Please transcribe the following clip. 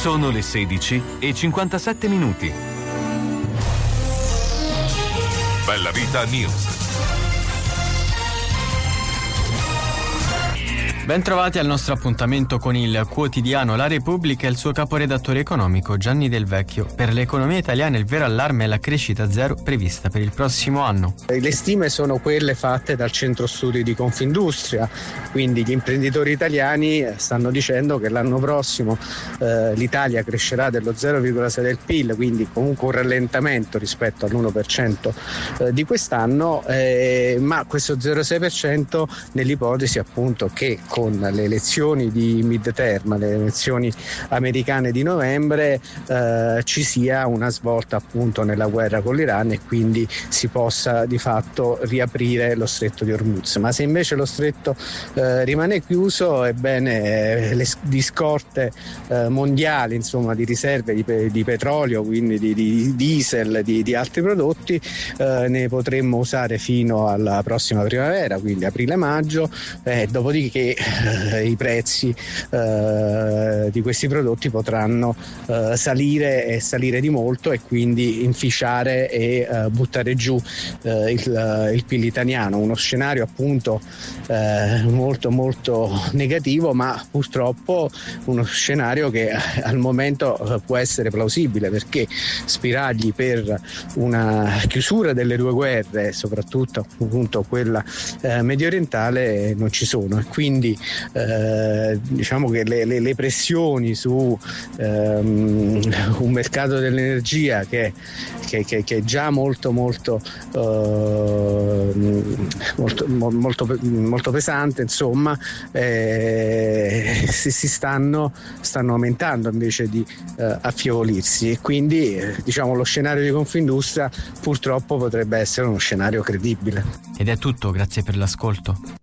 Sono le 16:57. Bella Vita News. Bentrovati al nostro appuntamento con il quotidiano La Repubblica e il suo caporedattore economico Gianni Del Vecchio. Per l'economia italiana il vero allarme è la crescita zero prevista per il prossimo anno. Le stime sono quelle fatte dal centro studi di Confindustria, quindi gli imprenditori italiani stanno dicendo che l'anno prossimo l'Italia crescerà dello 0,6 del PIL, quindi comunque un rallentamento rispetto all'1% di quest'anno, ma questo 0,6% nell'ipotesi appunto che con le elezioni di midterm, le elezioni americane di novembre, ci sia una svolta appunto nella guerra con l'Iran e quindi si possa di fatto riaprire lo stretto di Hormuz. Ma se invece lo stretto rimane chiuso, ebbene le scorte mondiali, insomma, di riserve di petrolio, quindi di diesel, di altri prodotti, ne potremmo usare fino alla prossima primavera, quindi aprile-maggio, dopodiché i prezzi di questi prodotti potranno salire di molto e quindi inficiare e buttare giù il PIL italiano. Uno scenario appunto molto molto negativo, ma purtroppo uno scenario che al momento può essere plausibile, perché spiragli per una chiusura delle due guerre, soprattutto appunto quella medio orientale, non ci sono, e quindi diciamo che le pressioni su un mercato dell'energia che è già molto pesante, insomma, si stanno aumentando invece di affievolirsi, e quindi diciamo lo scenario di Confindustria purtroppo potrebbe essere uno scenario credibile. Ed è tutto, grazie per l'ascolto.